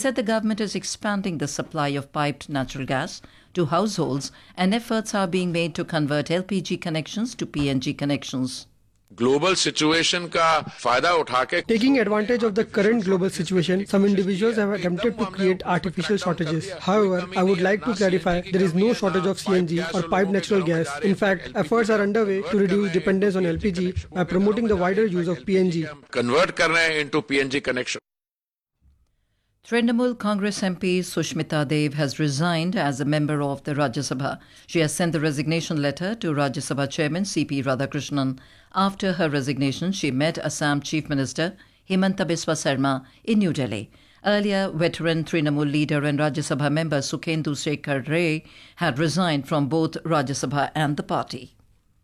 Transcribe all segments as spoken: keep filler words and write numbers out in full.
said the government is expanding the supply of piped natural gas to households and efforts are being made to convert L P G connections to P N G connections. Global situation का फायदा उठा के Taking advantage of the current global situation, some individuals have attempted to create artificial shortages. However, I would like to clarify there is no shortage of C N G or piped natural gas. In fact, efforts are underway to reduce dependence on L P G by promoting the wider use of P N G. Convert कर रहे हैं into P N G connection. Trinamool Congress M P Sushmita Dev has resigned as a member of the Rajya Sabha. She has sent the resignation letter to Rajya Sabha Chairman C P Radhakrishnan. After her resignation, she met Assam Chief Minister Himanta Biswa Sarma in New Delhi. Earlier, veteran Trinamool leader and Rajya Sabha member Sukhendu Shekhar Ray had resigned from both Rajya Sabha and the party.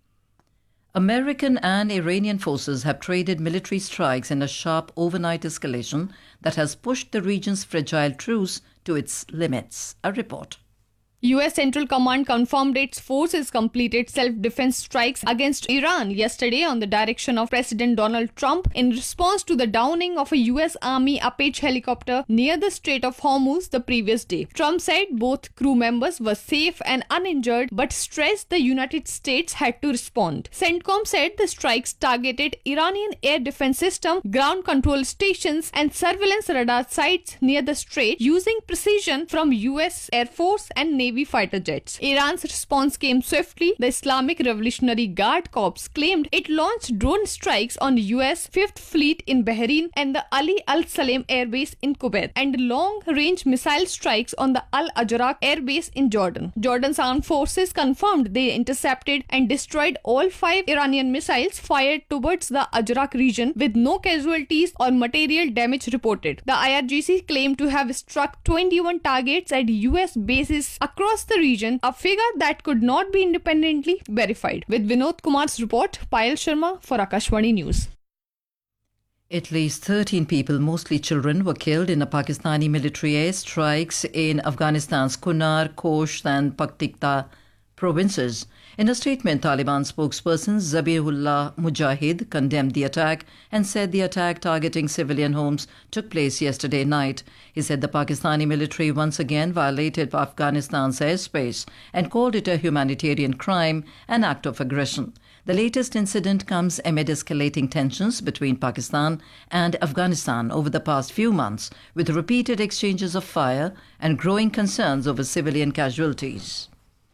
American and Iranian forces have traded military strikes in a sharp overnight escalation that has pushed the region's fragile truce to its limits. A report. U S Central Command confirmed its forces completed self-defense strikes against Iran yesterday on the direction of President Donald Trump in response to the downing of a U S Army Apache helicopter near the Strait of Hormuz the previous day. Trump said both crew members were safe and uninjured but stressed the United States had to respond. CENTCOM said the strikes targeted Iranian air defense system, ground control stations and surveillance radar sites near the strait using precision from U S Air Force and Navy Navy fighter jets. Iran's response came swiftly. The Islamic Revolutionary Guard Corps claimed it launched drone strikes on U S Fifth Fleet in Bahrain and the Ali Al Salem Air Base in Kuwait, and long-range missile strikes on the Al Ajraq Air Base in Jordan. Jordan's armed forces confirmed they intercepted and destroyed all five Iranian missiles fired towards the Ajraq region with no casualties or material damage reported. The I R G C claimed to have struck twenty-one targets at U S bases across the region, a figure that could not be independently verified. With Vinod Kumar's report, Payal Sharma for Akashvani News. At least thirteen people, mostly children, were killed in a Pakistani military airstrikes in Afghanistan's Kunar, Khost and Paktika provinces. In a statement, Taliban spokesperson Zabihullah Mujahid condemned the attack and said the attack targeting civilian homes took place yesterday night. He said the Pakistani military once again violated Afghanistan's airspace and called it a humanitarian crime, an act of aggression. The latest incident comes amid escalating tensions between Pakistan and Afghanistan over the past few months, with repeated exchanges of fire and growing concerns over civilian casualties.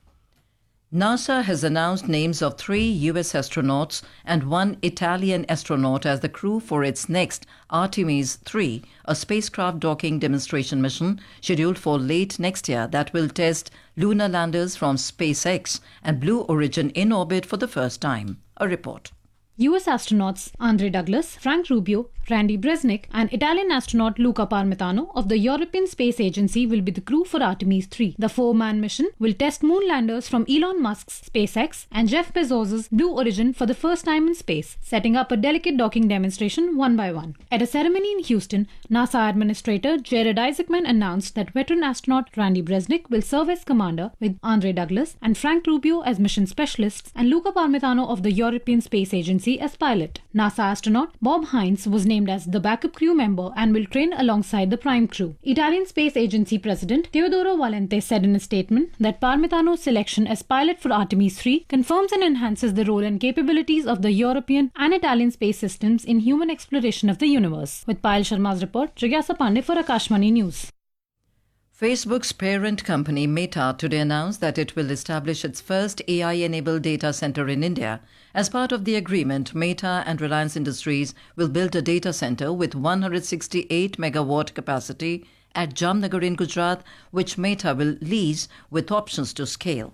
NASA has announced names of three U S astronauts and one Italian astronaut as the crew for its next Artemis three, a spacecraft docking demonstration mission scheduled for late next year that will test lunar landers from SpaceX and Blue Origin in orbit for the first time. A report. U S astronauts Andre Douglas, Frank Rubio, Randy Bresnik and Italian astronaut Luca Parmitano of the European Space Agency will be the crew for Artemis three. The four-man mission will test moon landers from Elon Musk's SpaceX and Jeff Bezos's Blue Origin for the first time in space, setting up a delicate docking demonstration one by one. At a ceremony in Houston, NASA Administrator Jared Isaacman announced that veteran astronaut Randy Bresnik will serve as commander with Andre Douglas and Frank Rubio as mission specialists and Luca Parmitano of the European Space Agency as pilot. NASA astronaut Bob Hines was named as the backup crew member and will train alongside the prime crew. Italian Space Agency President Teodoro Valente said in a statement that Parmitano's selection as pilot for Artemis three confirms and enhances the role and capabilities of the European and Italian space systems in human exploration of the universe. With Payal Sharma's report, Jigyasa Pandey for Akashvani News. Facebook's parent company Meta today announced that it will establish its first A I-enabled data center in India. As part of the agreement, Meta and Reliance Industries will build a data center with one hundred sixty-eight megawatt capacity at Jamnagar in Gujarat, which Meta will lease with options to scale.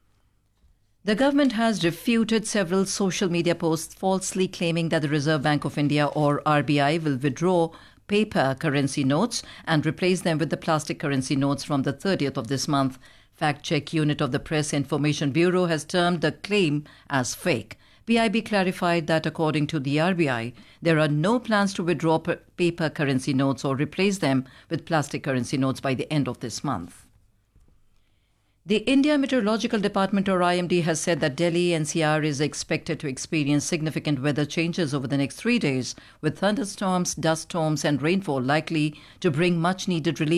The government has refuted several social media posts falsely claiming that the Reserve Bank of India or R B I will withdraw paper currency notes and replace them with the plastic currency notes from the thirtieth of this month. Fact-check unit of the Press Information Bureau has termed the claim as fake. P I B clarified that according to the R B I, there are no plans to withdraw paper currency notes or replace them with plastic currency notes by the end of this month. The India Meteorological Department or I M D has said that Delhi N C R is expected to experience significant weather changes over the next three days, with thunderstorms, dust storms and rainfall likely to bring much needed relief